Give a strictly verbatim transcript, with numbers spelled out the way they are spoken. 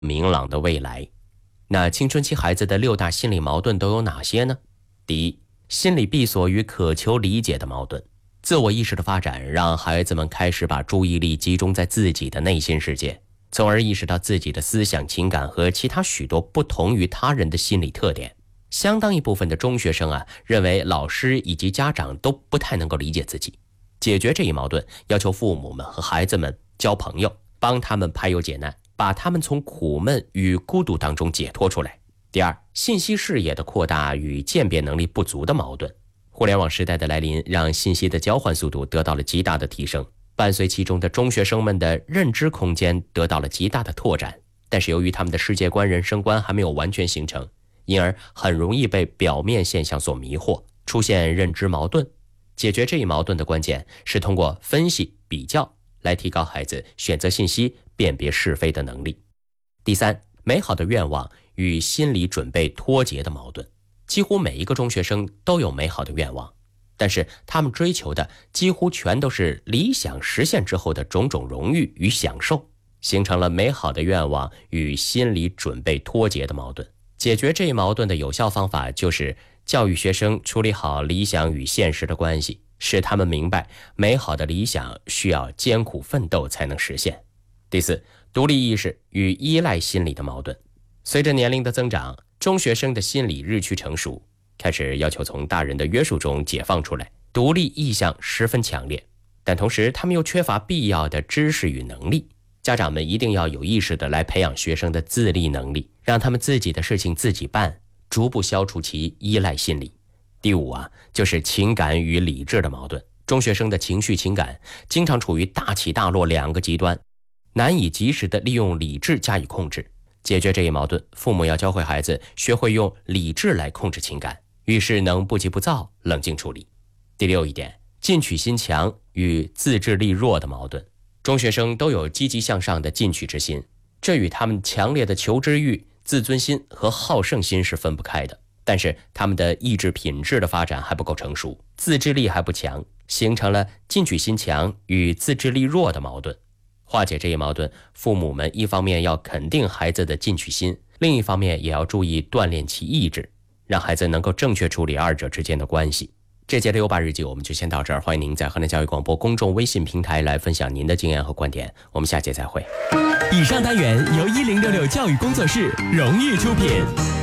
明朗的未来。那青春期孩子的六大心理矛盾都有哪些呢？第一，心理闭锁与渴求理解的矛盾。自我意识的发展让孩子们开始把注意力集中在自己的内心世界，从而意识到自己的思想情感和其他许多不同于他人的心理特点。相当一部分的中学生啊，认为老师以及家长都不太能够理解自己。解决这一矛盾，要求父母们和孩子们交朋友，帮他们排忧解难，把他们从苦闷与孤独当中解脱出来。第二，信息视野的扩大与鉴别能力不足的矛盾。互联网时代的来临，让信息的交换速度得到了极大的提升，伴随其中的中学生们的认知空间得到了极大的拓展。但是由于他们的世界观、人生观还没有完全形成，因而很容易被表面现象所迷惑，出现认知矛盾。解决这一矛盾的关键是通过分析、比较来提高孩子选择信息、辨别是非的能力。第三，美好的愿望与心理准备脱节的矛盾。几乎每一个中学生都有美好的愿望，但是他们追求的几乎全都是理想实现之后的种种荣誉与享受，形成了美好的愿望与心理准备脱节的矛盾。解决这一矛盾的有效方法就是教育学生处理好理想与现实的关系，使他们明白美好的理想需要艰苦奋斗才能实现。第四，独立意识与依赖心理的矛盾。随着年龄的增长，中学生的心理日趋成熟，开始要求从大人的约束中解放出来，独立意向十分强烈，但同时他们又缺乏必要的知识与能力。家长们一定要有意识地来培养学生的自立能力，让他们自己的事情自己办，逐步消除其依赖心理。第五啊，就是情感与理智的矛盾。中学生的情绪情感经常处于大起大落两个极端，难以及时地利用理智加以控制。解决这一矛盾，父母要教会孩子学会用理智来控制情感，遇事能不急不躁，冷静处理。第六一点，进取心强与自制力弱的矛盾。中学生都有积极向上的进取之心，这与他们强烈的求知欲、自尊心和好胜心是分不开的。但是他们的意志品质的发展还不够成熟，自制力还不强，形成了进取心强与自制力弱的矛盾。化解这一矛盾，父母们一方面要肯定孩子的进取心，另一方面也要注意锻炼其意志，让孩子能够正确处理二者之间的关系。这节的优爸日记我们就先到这儿，欢迎您在河南教育广播公众微信平台来分享您的经验和观点，我们下节再会。 以上单元由一零六六教育工作室荣誉出品。